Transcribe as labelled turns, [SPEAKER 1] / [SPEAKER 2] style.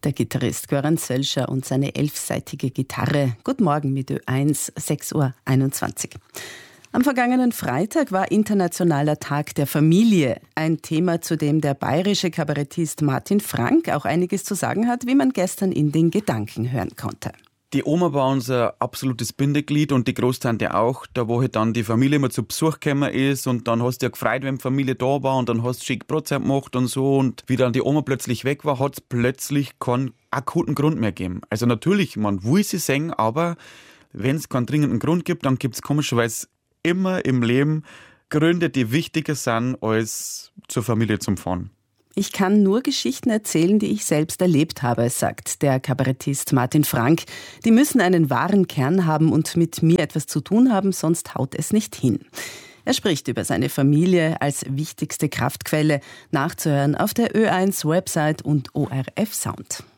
[SPEAKER 1] der Gitarrist Göran Sölscher und seine 11-seitige Gitarre. Guten Morgen mit Ö1, 6:21 Uhr. Am vergangenen Freitag war Internationaler Tag der Familie. Ein Thema, zu dem der bayerische Kabarettist Martin Frank auch einiges zu sagen hat, wie man gestern in den Gedanken hören konnte.
[SPEAKER 2] Die Oma war unser absolutes Bindeglied und die Großtante auch. Da wo halt dann die Familie immer zu Besuch gekommen ist und dann hast du ja gefreut, wenn die Familie da war und dann hast du schick Brotzeit gemacht und so. Und wie dann die Oma plötzlich weg war, hat es plötzlich keinen akuten Grund mehr gegeben. Also natürlich, man will sie singen, aber wenn es keinen dringenden Grund gibt, dann gibt es komischerweise immer im Leben Gründe, die wichtiger sind, als zur Familie zu fahren.
[SPEAKER 1] Ich kann nur Geschichten erzählen, die ich selbst erlebt habe, sagt der Kabarettist Martin Frank. Die müssen einen wahren Kern haben und mit mir etwas zu tun haben, sonst haut es nicht hin. Er spricht über seine Familie als wichtigste Kraftquelle, nachzuhören auf der Ö1 Website und ORF Sound.